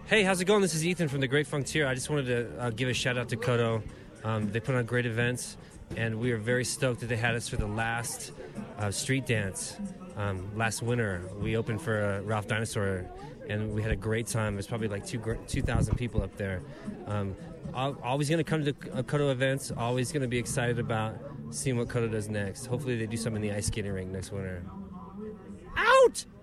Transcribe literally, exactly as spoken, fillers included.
Hey, how's it going? This is Ethan from The Great Frontier. I just wanted to uh, give a shout out to Kodo. Um, they put on great events, and we are very stoked that they had us for the last uh, street dance. Um, last winter, we opened for uh, Ralph Dinosaur, and we had a great time. There's probably like two two thousand people up there. Um, always going to come to uh, Kodo events. Always going to be excited about seeing what Kodo does next. Hopefully, they do something in the ice skating rink next winter. Out!